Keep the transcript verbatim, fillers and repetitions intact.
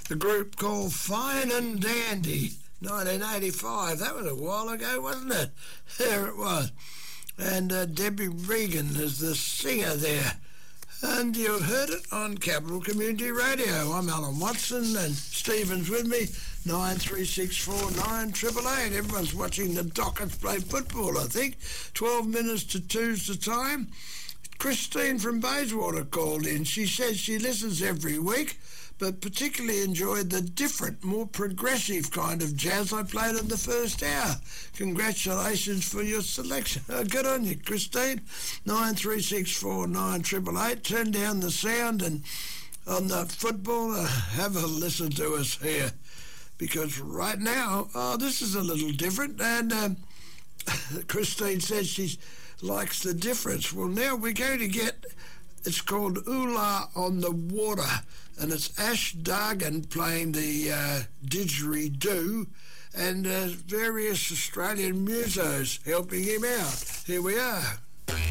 a group called Fine and Dandy, nineteen eighty-five. That was a while ago, wasn't it? There it was. And uh, Debbie Regan is the singer there. And you heard it on Capital Community Radio. I'm Alan Watson, and Stephen's with me, nine three six four nine eight eight eight. Everyone's watching the Dockers play football, I think. twelve minutes to two's the time. Christine from Bayswater called in. She says she listens every week, but particularly enjoyed the different, more progressive kind of jazz I played in the first hour. Congratulations for your selection. Oh, good on you, Christine. nine three six four nine eight eight eight. Turn down the sound and on the football, uh, have a listen to us here. Because right now, oh, this is a little different. And um, Christine says she likes the difference. Well, now we're going to get, it's called Oola on the Water. And it's Ash Dargan playing the uh, didgeridoo and uh, various Australian musos helping him out. Here we are.